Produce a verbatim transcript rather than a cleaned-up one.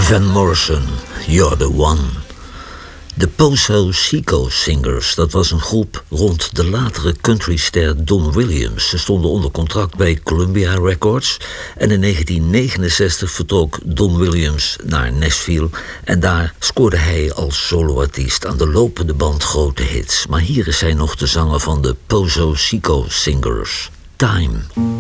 Van Morrison, You're the One. De Poso Seco Singers, dat was een groep rond de latere countryster Don Williams. Ze stonden onder contract bij Columbia Records en in negentien negenenzestig vertrok Don Williams naar Nashville en daar scoorde hij als soloartiest aan de lopende band grote hits. Maar hier is hij nog de zanger van de Poso Seco Singers, Time.